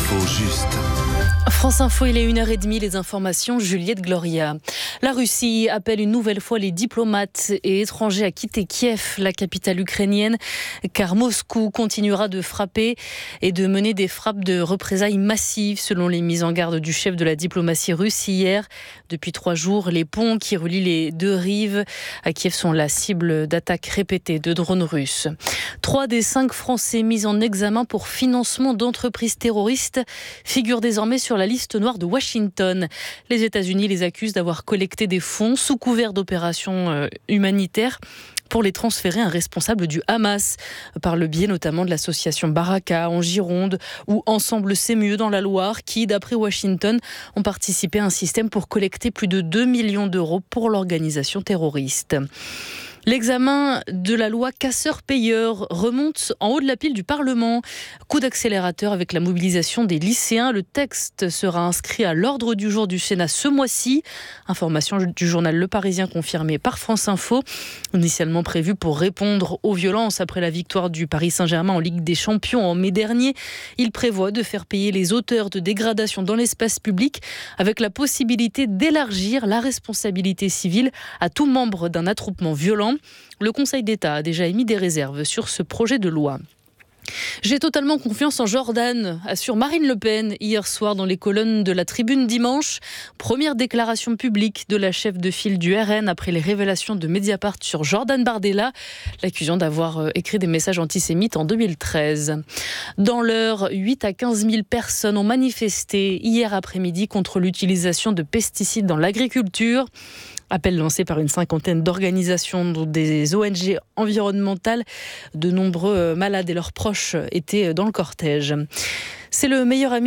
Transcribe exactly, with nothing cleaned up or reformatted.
L'info juste. France Info, il est une heure trente, les informations, Juliette Gloria. La Russie appelle une nouvelle fois les diplomates et étrangers à quitter Kiev, la capitale ukrainienne, car Moscou continuera de frapper et de mener des frappes de représailles massives, selon les mises en garde du chef de la diplomatie russe hier. Depuis trois jours, les ponts qui relient les deux rives à Kiev sont la cible d'attaques répétées de drones russes. Trois des cinq Français mis en examen pour financement d'entreprises terroristes figurent désormais sur la liste noire de Washington. Les États-Unis les accusent d'avoir collecté des fonds sous couvert d'opérations euh, humanitaires pour les transférer à un responsable du Hamas, par le biais notamment de l'association Baraka en Gironde ou Ensemble c'est mieux dans la Loire, qui, d'après Washington, ont participé à un système pour collecter plus de deux millions d'euros pour l'organisation terroriste. L'examen de la loi casseurs-payeurs remonte en haut de la pile du Parlement. Coup d'accélérateur avec la mobilisation des lycéens. Le texte sera inscrit à l'ordre du jour du Sénat ce mois-ci. Information du journal Le Parisien confirmée par France Info. Initialement prévu pour répondre aux violences après la victoire du Paris Saint-Germain en Ligue des Champions en mai dernier, il prévoit de faire payer les auteurs de dégradations dans l'espace public avec la possibilité d'élargir la responsabilité civile à tout membre d'un attroupement violent. Le Conseil d'État a déjà émis des réserves sur ce projet de loi. J'ai totalement confiance en Jordan, assure Marine Le Pen hier soir dans les colonnes de la Tribune dimanche. Première déclaration publique de la chef de file du R N après les révélations de Mediapart sur Jordan Bardella, l'accusant d'avoir écrit des messages antisémites en deux mille treize. Dans l'heure, huit à quinze mille personnes ont manifesté hier après-midi contre l'utilisation de pesticides dans l'agriculture. Appel lancé par une cinquantaine d'organisations, dont des O N G environnementales. De nombreux malades et leurs proches étaient dans le cortège. C'est le meilleur ami